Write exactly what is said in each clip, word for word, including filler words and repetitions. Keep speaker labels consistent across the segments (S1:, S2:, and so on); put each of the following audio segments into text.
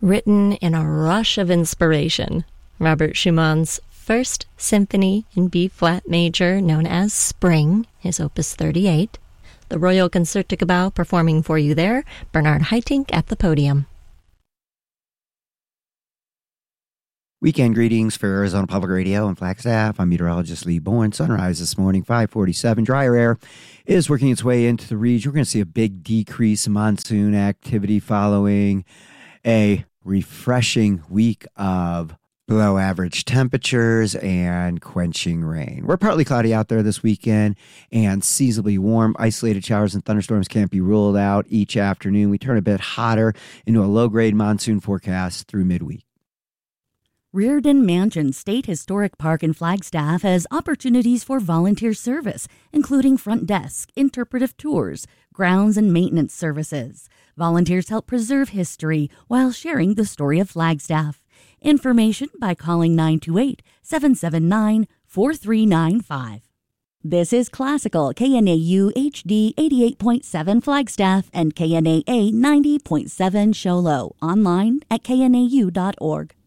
S1: Written in a rush of inspiration, Robert Schumann's First Symphony in B-flat major, known as Spring, his opus thirty-eight. The Royal Concertgebouw performing for you there, Bernard Haitink at the podium.
S2: Weekend greetings for Arizona Public Radio and Flagstaff. I'm meteorologist Lee Bourne. Sunrise this morning, five forty-seven. Drier air is working its way into the region. We're going to see a big decrease in monsoon activity following a refreshing week of below average temperatures and quenching rain. We're partly cloudy out there this weekend and seasonably warm. Isolated showers and thunderstorms can't be ruled out each afternoon. We turn a bit hotter into a low-grade monsoon forecast through midweek.
S3: Reardon Mansion State Historic Park in Flagstaff has opportunities for volunteer service, including front desk, interpretive tours, grounds and maintenance services. Volunteers help preserve history while sharing the story of Flagstaff. Information by calling nine two eight, seven seven nine, four three nine five. This is Classical K N A U H D eighty-eight point seven Flagstaff and K N A A ninety point seven Show Low. Online at K N A U dot org.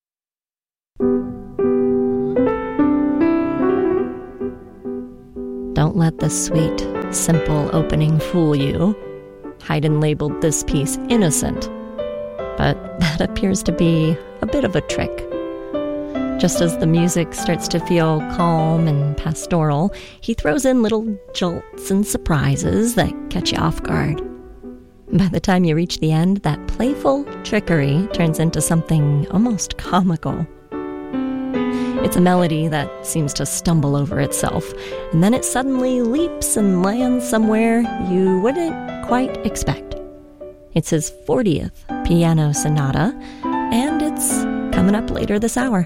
S1: Don't let the sweet, simple opening fool you. Haydn labeled this piece innocent, but that appears to be a bit of a trick. Just as the music starts to feel calm and pastoral, he throws in little jolts and surprises that catch you off guard. By the time you reach the end, that playful trickery turns into something almost comical. It's a melody that seems to stumble over itself, and then it suddenly leaps and lands somewhere you wouldn't quite expect. It's his fortieth piano sonata, and it's coming up later this hour.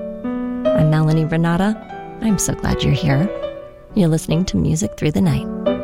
S1: I'm Melanie Renata. I'm so glad you're here. You're listening to Music Through the Night.